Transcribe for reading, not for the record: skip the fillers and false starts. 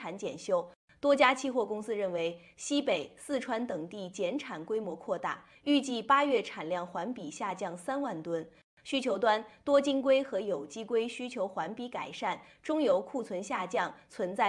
产检修。多家期货公司认为，西北、四川等地减产规模扩大，预计8月产量环比下降3万吨。需求端，多晶硅和有机硅需求环比改善，中油库存下降，存在